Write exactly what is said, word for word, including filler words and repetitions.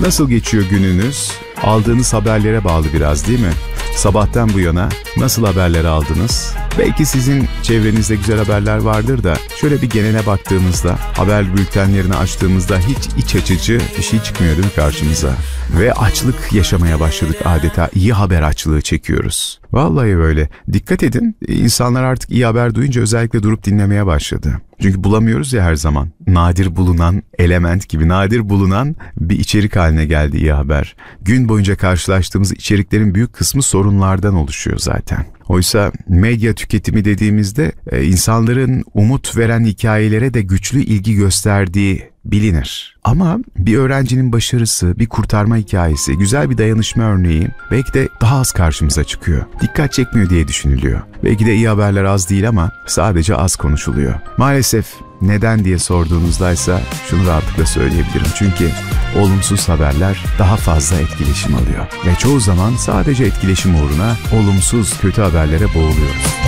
Nasıl geçiyor gününüz? Aldığınız haberlere bağlı biraz, değil mi? Sabahtan bu yana nasıl haberler aldınız? Belki sizin çevrenizde güzel haberler vardır da şöyle bir genele baktığımızda, haber bültenlerini açtığımızda hiç iç açıcı bir şey çıkmıyor değil mi karşımıza? Ve açlık yaşamaya başladık adeta. İyi haber açlığı çekiyoruz. Vallahi böyle. Dikkat edin, insanlar artık iyi haber duyunca özellikle durup dinlemeye başladı. Çünkü bulamıyoruz ya her zaman. Nadir bulunan element gibi nadir bulunan bir içerik haline geldi iyi haber. Gün boyunca karşılaştığımız içeriklerin büyük kısmı sorunlardan oluşuyor zaten. Oysa medya tüketimi dediğimizde e, insanların umut veren hikayelere de güçlü ilgi gösterdiği bilinir. Ama bir öğrencinin başarısı, bir kurtarma hikayesi, güzel bir dayanışma örneği belki de daha az karşımıza çıkıyor. Dikkat çekmiyor diye düşünülüyor. Belki de iyi haberler az değil ama sadece az konuşuluyor. Maalesef neden diye sorduğunuzdaysa şunu rahatlıkla söyleyebilirim. Çünkü olumsuz haberler daha fazla etkileşim alıyor. Ve çoğu zaman sadece etkileşim uğruna olumsuz kötü haberlere boğuluyoruz.